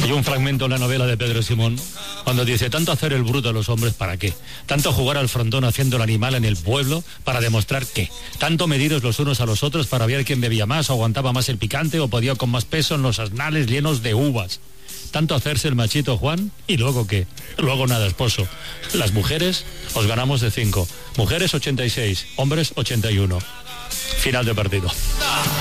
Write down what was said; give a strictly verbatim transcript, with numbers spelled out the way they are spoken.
Hay un fragmento en la novela de Pedro Simón cuando dice: tanto hacer el bruto a los hombres, ¿para qué? Tanto jugar al frontón haciendo el animal en el pueblo, ¿para demostrar qué? Tanto mediros los unos a los otros para ver quién bebía más o aguantaba más el picante o podía con más peso en los asnales llenos de uvas. Tanto hacerse el machito, Juan, ¿y luego qué? Luego nada, esposo. Las mujeres os ganamos de cinco. Mujeres ochenta y seis, hombres ochenta y uno. Final de partido.